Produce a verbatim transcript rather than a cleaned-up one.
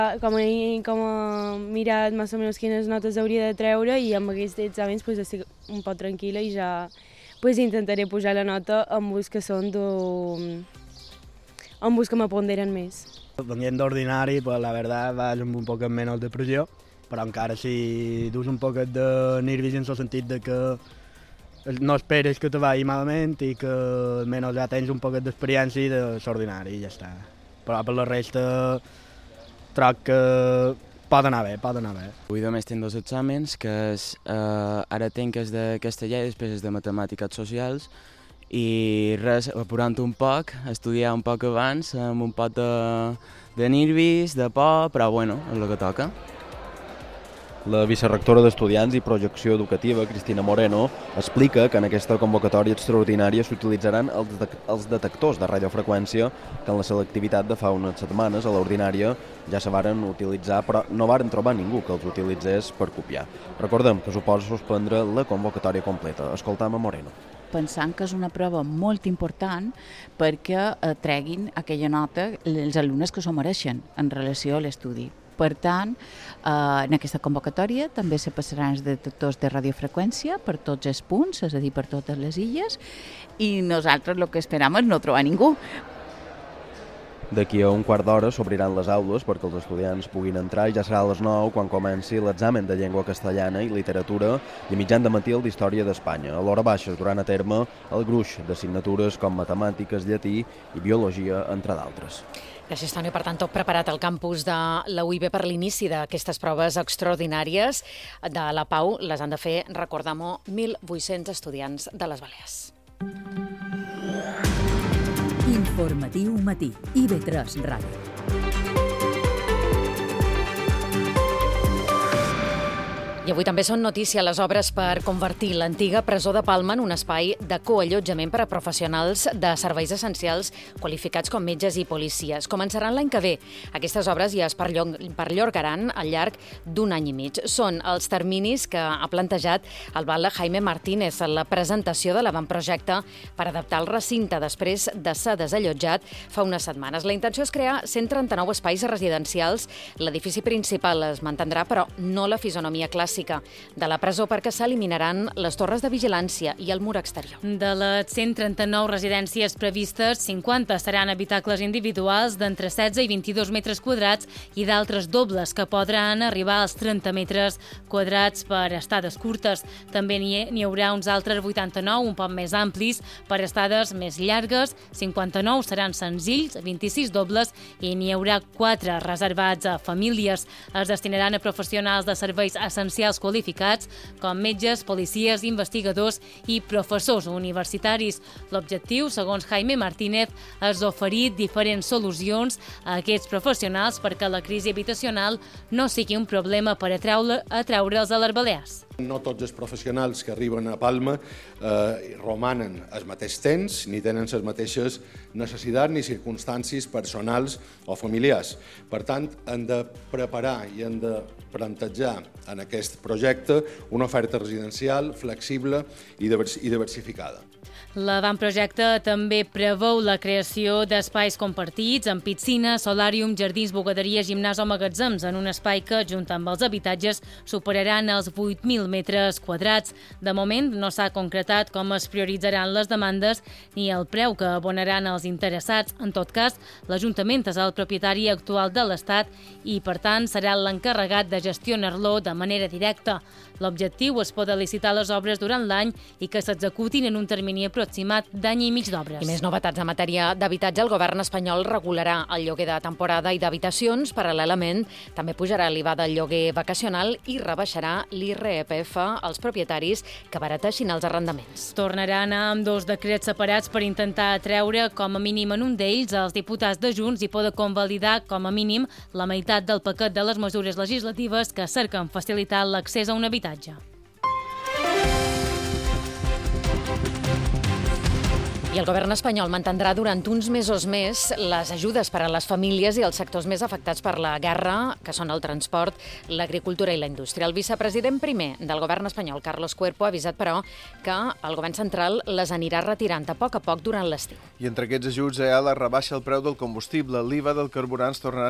Com a, com a mirat més o menys quines notes hauria de treure i amb aquests exàmens pues, estic un poc tranquil·la i ja pues, intentaré pujar la nota amb bus que són amb bus que m'aponderen més. Venint d'ordinari, pues, la verdad vas amb un poc menys de pressió, però encara si dus un poc de nervis en el sentit de que no esperes que te vagi malament i que almenys ja tens un poc d'experiència de l'ordinari i ja està. Però per la resta troc que pot anar bé, pot anar bé. Avui només tinc dos exàmens, que és, eh, ara tinc els de castellà i després els de matemàtiques socials, i res, apurant un poc, estudiar un poc abans, amb un poc de, de nervis, de por, però bueno, és el que toca. La vicerectora d'Estudiants i Projecció Educativa, Cristina Moreno, explica que en aquesta convocatòria extraordinària s'utilitzaran els, de els detectors de radiofreqüència que en la selectivitat de fa unes setmanes a l'ordinària ja se varen utilitzar, però no varen trobar ningú que els utilitzés per copiar. Recordem que suposa suspendre la convocatòria completa. Escoltam a Moreno. Pensant que és una prova molt important perquè eh, treguin aquella nota els alumnes que s'ho mereixen en relació a l'estudi. Per tant, eh, en aquesta convocatòria també se passaran els detectors de radiofreqüència per tots els punts, és a dir, per totes les illes, i nosaltres el que esperam és no trobar ningú. D'aquí a un quart d'hora s'obriran les aules perquè els estudiants puguin entrar i ja serà a les nou quan comenci l'examen de llengua castellana i literatura i mitjan de matí el d'Història d'Espanya. A l'hora baixa es duran a terme el gruix d'assignatures com matemàtiques, llatí i biologia, entre d'altres. Gràcies, Toni. Per tant, tot preparat al campus de la U I B per l'inici d'aquestes proves extraordinàries de la Pau. Les han de fer, recordem-ho, mil vuit-cents estudiants de les Balears. Informatiu matí, I B tres Ràdio. I avui també són notícia les obres per convertir l'antiga presó de Palma en un espai de coallotjament per a professionals de serveis essencials qualificats com metges i policies. Començaran l'any que ve. Aquestes obres ja es perllongaran al llarg d'un any i mig. Són els terminis que ha plantejat el batlle Jaime Martínez en la presentació de l'avantprojecte per adaptar el recinte després de ser desallotjat fa unes setmanes. La intenció és crear cent trenta-nou espais residencials. L'edifici principal es mantindrà, però no la fisonomia clàssica de la presó perquè s'eliminaran les torres de vigilància i el mur exterior. De les cent trenta-nou residències previstes, cinquanta seran habitacles individuals d'entre setze i vint-i-dos metres quadrats i d'altres dobles que podran arribar als trenta metres quadrats per estades curtes. També n'hi haurà uns altres vuitanta-nou, un poc més amplis, per estades més llargues. cinquanta-nou seran senzills, vint-i-sis dobles i n'hi haurà quatre reservats a famílies. Es destinaran a professionals de serveis essencials qualificats com metges, policies, investigadors i professors universitaris. L'objectiu, segons Jaime Martínez, és oferir diferents solucions a aquests professionals perquè la crisi habitacional no sigui un problema per atraure, atraure'ls a les Balears. No tots els professionals que arriben a Palma eh, romanen el mateix temps ni tenen les mateixes necessitats ni circumstàncies personals o familiars. Per tant, hem de preparar i hem de plantejar en aquest projecte una oferta residencial flexible i diversificada. L'avantprojecte també preveu la creació d'espais compartits amb piscina, solàrium, jardins, bugaderia, gimnàs o magatzems en un espai que, junt amb els habitatges, superaran els vuit mil metres quadrats. De moment no s'ha concretat com es prioritzaran les demandes ni el preu que abonaran els interessats. En tot cas, l'Ajuntament és el propietari actual de l'Estat i, per tant, serà l'encarregat de gestionar-lo de manera directa. L'objectiu és poder licitar les obres durant l'any i que s'executin en un termini aproximat d'any i mig d'obres. I més novetats en matèria d'habitatge. El govern espanyol regularà el lloguer de temporada i d'habitacions. Paral·lelament, també pujarà l'I V A del lloguer vacacional i rebaixarà l'I R P F als propietaris que barateixin els arrendaments. Tornaran amb dos decrets separats per intentar atreure com a mínim en un d'ells els diputats de Junts i poder convalidar com a mínim la meitat del paquet de les mesures legislatives que cerquen facilitar l'accés a un habitatge. I el govern espanyol mantindrà durant uns mesos més les ajudes per a les famílies i els sectors més afectats per la guerra, que són el transport, l'agricultura i la indústria. El vicepresident primer del govern espanyol, Carlos Cuerpo, ha avisat, però, que el govern central les anirà retirant a poc a poc durant l'estiu. I entre aquests ajuts hi ha la rebaixa al preu del combustible. L'I V A del carburant tornarà